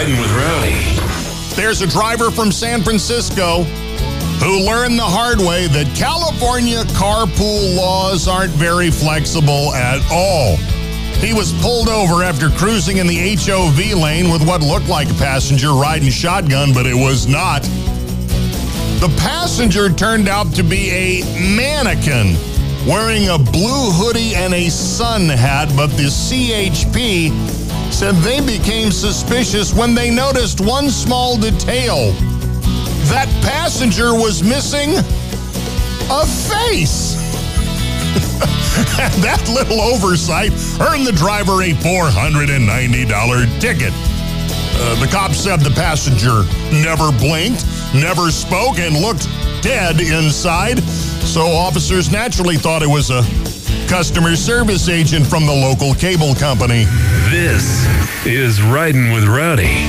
Riding with Rowdy. There's a driver from San Francisco who learned the hard way that California carpool laws aren't very flexible at all. He was pulled over after cruising in the HOV lane with what looked like a passenger riding shotgun, but it was not. The passenger turned out to be a mannequin wearing a blue hoodie and a sun hat, but the CHP said they became suspicious when they noticed one small detail. That passenger was missing a face. That little oversight earned the driver a $490 ticket. The cops said the passenger never blinked, never spoke, and looked dead inside. So officers naturally thought it was a customer service agent from the local cable company. This is Riding with Rowdy.